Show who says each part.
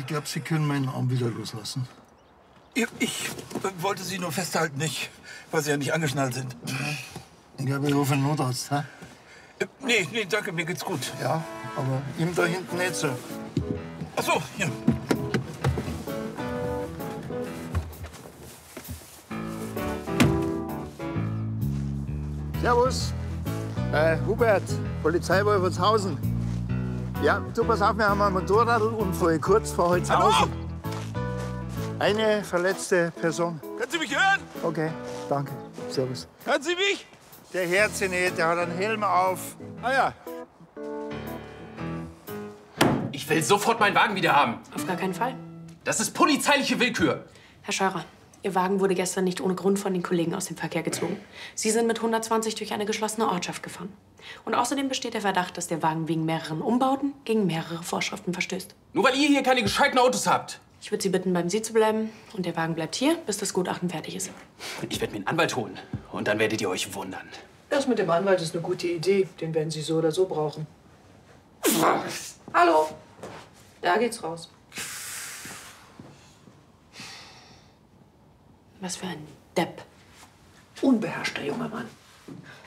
Speaker 1: Ich glaube, Sie können meinen Arm wieder loslassen.
Speaker 2: Ich wollte Sie nur festhalten, weil Sie ja nicht angeschnallt sind.
Speaker 1: Ich glaube, ich rufe einen Notarzt. Hä?
Speaker 2: Nee, danke, mir geht's gut.
Speaker 1: Ja, aber ihm da hinten nicht so.
Speaker 2: Ach so, ja.
Speaker 1: Servus. Hubert, Polizei Wolfertshausen. Ja, du, pass auf, wir haben einen Motorradunfall kurz vor Holzhausen. Eine verletzte Person.
Speaker 2: Können Sie mich hören?
Speaker 1: Okay, danke. Servus.
Speaker 2: Hören Sie mich?
Speaker 1: Der hört sie nicht, der hat einen Helm auf.
Speaker 2: Ah ja.
Speaker 3: Ich will sofort meinen Wagen wieder haben.
Speaker 4: Auf gar keinen Fall.
Speaker 3: Das ist polizeiliche Willkür.
Speaker 4: Herr Scheurer, Ihr Wagen wurde gestern nicht ohne Grund von den Kollegen aus dem Verkehr gezogen. Sie sind mit 120 durch eine geschlossene Ortschaft gefahren. Und außerdem besteht der Verdacht, dass der Wagen wegen mehreren Umbauten gegen mehrere Vorschriften verstößt.
Speaker 3: Nur weil ihr hier keine gescheiten Autos habt.
Speaker 4: Ich würde Sie bitten, beim Sie zu bleiben. Und der Wagen bleibt hier, bis das Gutachten fertig ist.
Speaker 3: Ich werde mir einen Anwalt holen. Und dann werdet ihr euch wundern.
Speaker 5: Das mit dem Anwalt ist eine gute Idee. Den werden Sie so oder so brauchen. Hallo. Da geht's raus.
Speaker 4: Was für ein Depp.
Speaker 5: Unbeherrschter junger Mann.